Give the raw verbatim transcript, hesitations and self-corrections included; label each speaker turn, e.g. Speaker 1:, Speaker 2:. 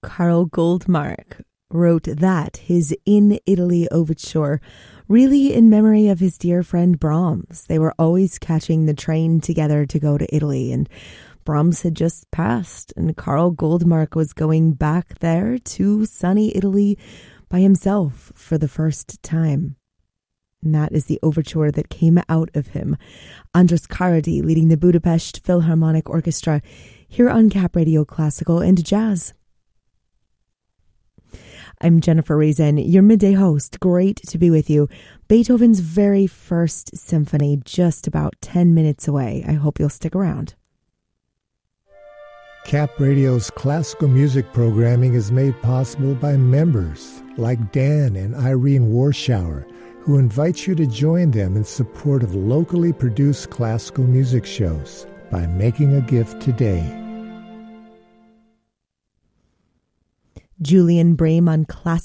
Speaker 1: Karl Goldmark wrote that, his In Italy overture, really in memory of his dear friend Brahms. They were always catching the train together to go to Italy, and Brahms had just passed, and Karl Goldmark was going back there to sunny Italy by himself for the first time. And that is the overture that came out of him. Andras Karadi leading the Budapest Philharmonic Orchestra here on Cap Radio Classical and Jazz. I'm Jennifer Reason, your midday host. Great to be with you. Beethoven's very first symphony, just about ten minutes away. I hope you'll stick around.
Speaker 2: Cap Radio's classical music programming is made possible by members like Dan and Irene Warschauer, who invite you to join them in support of locally produced classical music shows by making a gift today.
Speaker 1: Julian Brehm on classical